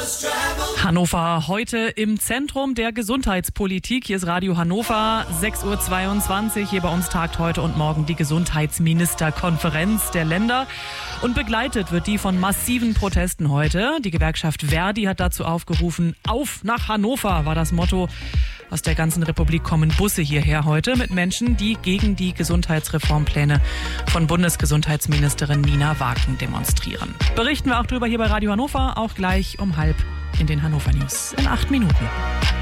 Hannover heute im Zentrum der Gesundheitspolitik. Hier ist Radio Hannover, 6:22 Uhr. Hier bei uns tagt heute und morgen die Gesundheitsministerkonferenz der Länder. Und begleitet wird die von massiven Protesten heute. Die Gewerkschaft Verdi hat dazu aufgerufen, auf nach Hannover war das Motto. Aus der ganzen Republik kommen Busse hierher heute mit Menschen, die gegen die Gesundheitsreformpläne von Bundesgesundheitsministerin Nina Wagen demonstrieren. Berichten wir auch drüber hier bei Radio Hannover, auch gleich um 12:30 in den Hannover News in 8 Minuten.